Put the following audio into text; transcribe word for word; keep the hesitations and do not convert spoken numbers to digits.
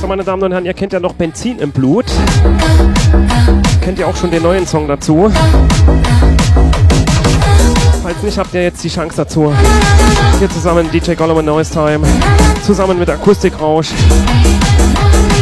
meine Damen und Herren, ihr kennt ja noch Benzin im Blut. Kennt ihr auch schon den neuen Song dazu? Falls nicht, habt ihr jetzt die Chance dazu. Hier zusammen D J Gollum und Noise Time. Zusammen mit Akustikrausch.